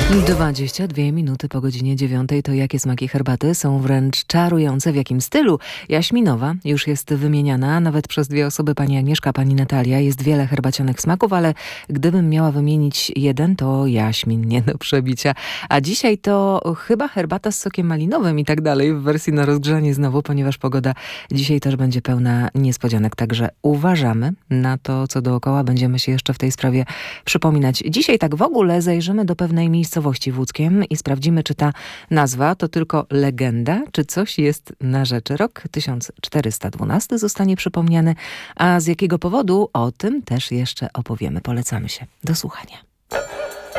22 minuty po godzinie 9. To jakie smaki herbaty są wręcz czarujące. W jakim stylu? Jaśminowa już jest wymieniana nawet przez dwie osoby, pani Agnieszka, pani Natalia. Jest wiele herbacianych smaków, ale gdybym miała wymienić jeden, to jaśmin, nie do przebicia. A dzisiaj to chyba herbata z sokiem malinowym i tak dalej w wersji na rozgrzanie znowu, ponieważ pogoda dzisiaj też będzie pełna niespodzianek. Także uważamy na to, co dookoła. Będziemy się jeszcze w tej sprawie przypominać. Dzisiaj tak w ogóle zajrzymy do pewnej miejscowości w Łódzkiem i sprawdzimy, czy ta nazwa to tylko legenda, czy coś jest na rzeczy. Rok 1412 zostanie przypomniany, a z jakiego powodu? O tym też jeszcze opowiemy. Polecamy się. Do słuchania.